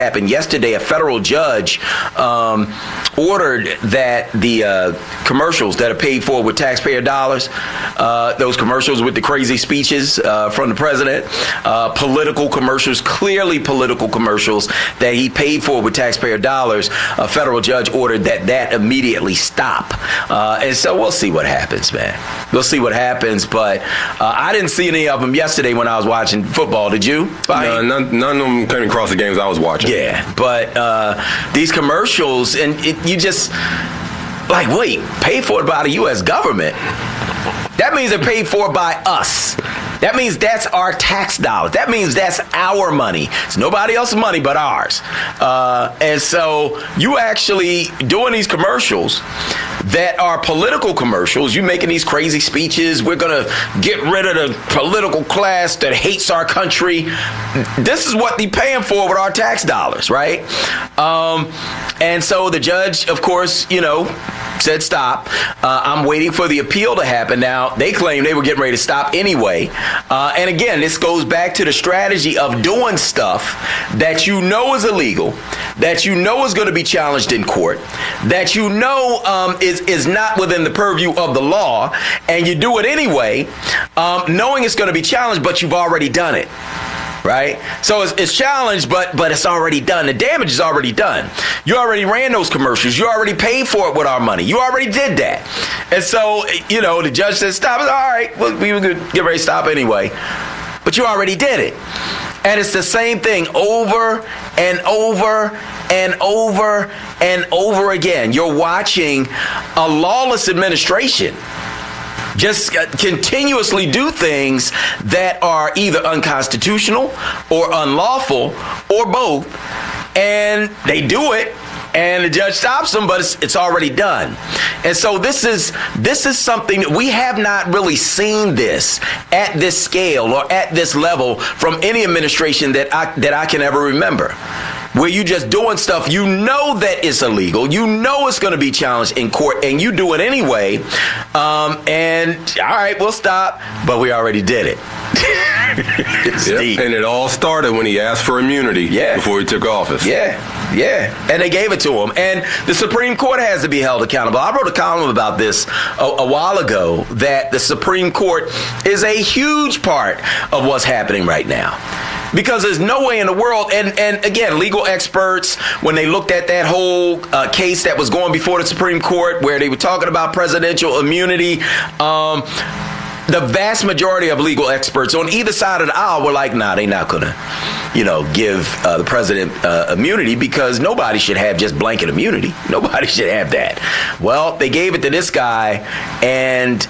happened yesterday. A federal judge ordered that the commercials that are paid for with taxpayer dollars, those commercials with the crazy speeches from the president, political commercials, clearly political commercials that he paid for with taxpayer dollars, a federal judge ordered that immediately stop. And so we'll see what happens, man. We'll see what happens. But I didn't see any of them yesterday when I was watching football. Did you? No, none of them came across the games I was watching. Yeah, but these commercials, and you just, like, wait, paid for by the U.S. government? That means they're paid for by us. That means that's our tax dollars. That means that's our money. It's nobody else's money but ours. And so you actually doing these commercials that are political commercials. You making these crazy speeches. We're going to get rid of the political class that hates our country. This is what they're paying for with our tax dollars, right? And so the judge, of course, said stop. I'm waiting for the appeal to happen. Now, they claim they were getting ready to stop anyway. And again, this goes back to the strategy of doing stuff that you know is illegal, that you know is going to be challenged in court, that you know is not within the purview of the law, and you do it anyway, knowing it's going to be challenged, but you've already done it. Right? So it's challenged, but it's already done. The damage is already done. You already ran those commercials. You already paid for it with our money. You already did that. And so, the judge said, stop it. All right, well, we were going to get ready to stop anyway. But you already did it. And it's the same thing over and over and over and over again. You're watching a lawless administration just continuously do things that are either unconstitutional or unlawful or both. And they do it, and the judge stops them, but it's already done. And so this is something that we have not really seen this at this scale or at this level from any administration that I can ever remember, where you just doing stuff you know that is illegal, you know it's going to be challenged in court, and you do it anyway. And all right, we'll stop, but we already did it. Yep. And it all started when he asked for immunity before he took office. Yeah, and they gave it to him. And the Supreme Court has to be held accountable. I wrote a column about this a while ago, that the Supreme Court is a huge part of what's happening right now. Because there's no way in the world, and again, legal experts, when they looked at that whole case that was going before the Supreme Court, where they were talking about presidential immunity, the vast majority of legal experts on either side of the aisle were like, nah, they're not going to, give the president immunity, because nobody should have just blanket immunity. Nobody should have that. Well, they gave it to this guy, and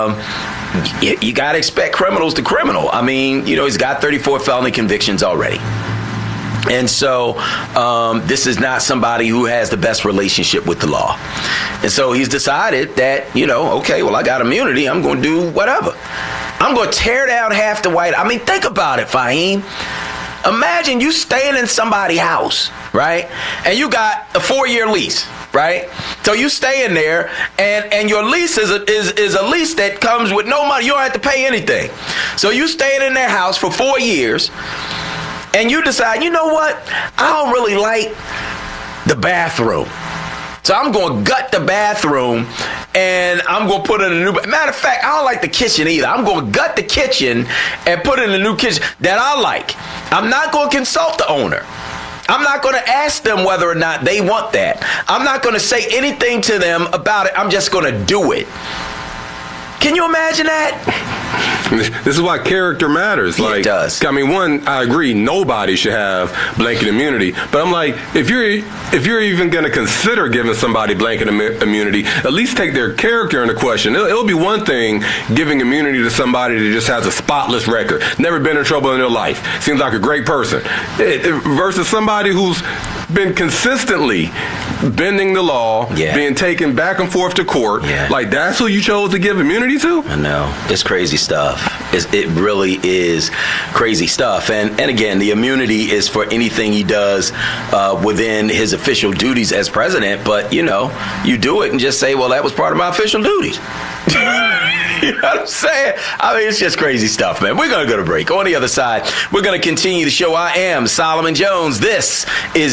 you got to expect criminals to criminal. I mean, he's got 34 felony convictions already. And so this is not somebody who has the best relationship with the law. And so he's decided that, okay, well, I got immunity. I'm going to do whatever. I'm going to tear down half the White House. I mean, think about it, Fahim. Imagine you staying in somebody's house, right? And you got a 4-year lease, right? So you stay in there, and your lease is a lease that comes with no money. You don't have to pay anything. So you staying in their house for 4 years, and you decide, you know what? I don't really like the bathroom. So I'm going to gut the bathroom, and I'm going to put in a new. Matter of fact, I don't like the kitchen either. I'm going to gut the kitchen and put in a new kitchen that I like. I'm not going to consult the owner. I'm not going to ask them whether or not they want that. I'm not going to say anything to them about it. I'm just going to do it. Can you imagine that? This is why character matters. It does. I mean, one, I agree, nobody should have blanket immunity. But I'm like, if you're even going to consider giving somebody blanket immunity, at least take their character into question. It'll be one thing giving immunity to somebody that just has a spotless record, never been in trouble in their life, seems like a great person, versus somebody who's been consistently bending the law, being taken back and forth to court. Like, that's who you chose to give immunity to? I know. It's crazy stuff. It really is crazy stuff. And again, the immunity is for anything he does within his official duties as president. But, you do it and just say, well, that was part of my official duties. You know what I'm saying? I mean, it's just crazy stuff, man. We're going to go to break. On the other side, we're going to continue the show. I am Solomon Jones. This is